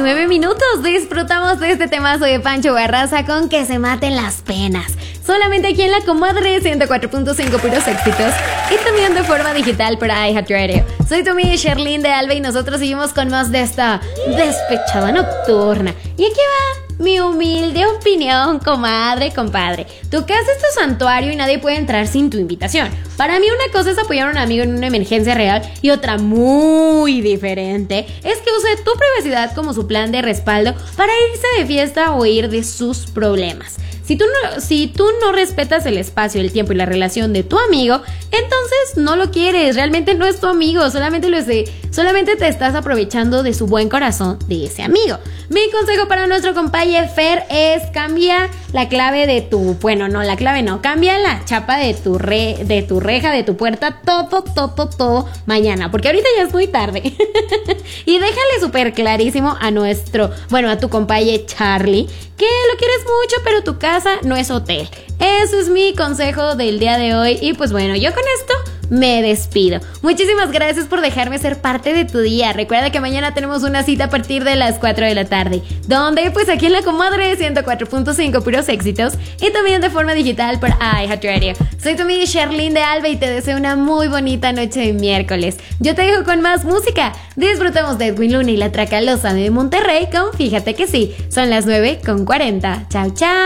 9 minutos. Disfrutamos de este temazo de Pancho Barraza con Que se maten las penas. Solamente aquí en La Comadre 104.5 puros éxitos. Y también de forma digital por iHeartRadio. Soy tu amiga Sherlyn de Alba y nosotros seguimos con más de esta despechada nocturna. Y aquí va mi humilde opinión, comadre, compadre. Tu casa es tu santuario y nadie puede entrar sin tu invitación. Para mí una cosa es apoyar a un amigo en una emergencia real y otra muy diferente es que use tu privacidad como su plan de respaldo para irse de fiesta o ir de sus problemas. Si tú no respetas el espacio, el tiempo y la relación de tu amigo, entonces no lo quieres, realmente no es tu amigo, solamente te estás aprovechando de su buen corazón de ese amigo. Mi consejo para nuestro compañero Fer es cambia la clave de cambia la chapa de tu reja, de tu puerta, todo mañana, porque ahorita ya es muy tarde. Y déjale súper clarísimo a tu compañero Charlie, que lo quieres mucho, pero tu casa no es hotel. Ese es mi consejo del día de hoy. Y pues bueno, yo con esto me despido. Muchísimas gracias por dejarme ser parte de tu día. Recuerda que mañana tenemos una cita a partir de las 4 de la tarde. Donde pues aquí en La Comadre 104.5 puros éxitos. Y también de forma digital por iHeartRadio. Soy tu amiga Sherlyn de Alba y te deseo una muy bonita noche de miércoles. Yo te dejo con más música. Disfrutemos de Edwin Luna y la Tracalosa de Monterrey con Fíjate que sí. Son las 9:40. Chao, chao.